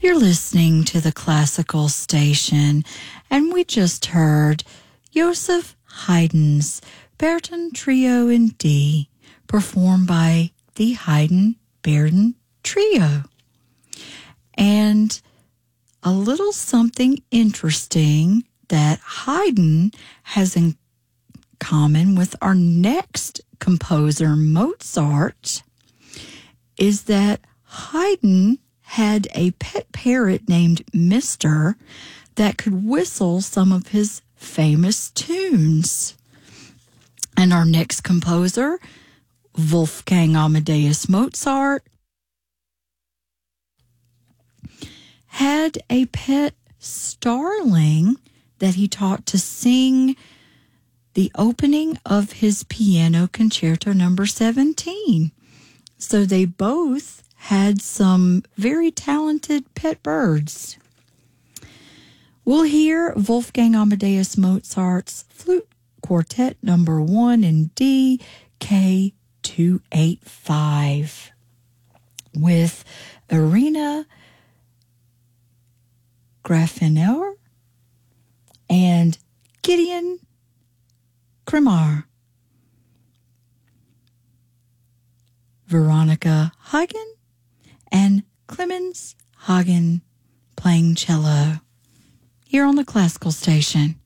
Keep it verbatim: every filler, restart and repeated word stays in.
You're listening to the Classical Station, and we just heard Joseph Haydn's Baritone Trio in D, performed by the Haydn-Baritone Trio. And a little something interesting that Haydn has in common with our next composer, Mozart, is that Haydn had a pet parrot named Mister that could whistle some of his famous tunes. And our next composer, Wolfgang Amadeus Mozart, had a pet starling that he taught to sing the opening of his Piano Concerto number seventeen. So they both had some very talented pet birds. We'll hear Wolfgang Amadeus Mozart's Flute Quartet number one in D, K two eighty-five, with Irina Grafenauer and Gideon Kremer. Veronica Hagen and Clemens Hagen playing cello here on the Classical Station.